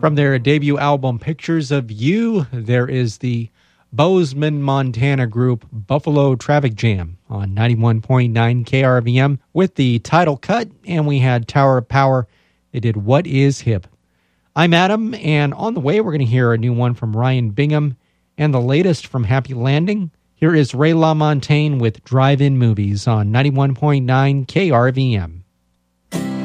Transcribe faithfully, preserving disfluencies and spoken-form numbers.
From their debut album, Pictures of You, there is the Bozeman, Montana group Buffalo Traffic Jam on ninety-one point nine K R V M with the title cut, and we had Tower of Power. They did What Is Hip. I'm Adam, and on the way we're going to hear a new one from Ryan Bingham and the latest from Happy Landing. Here is Ray LaMontagne with Drive-In Movies on ninety-one point nine K R V M.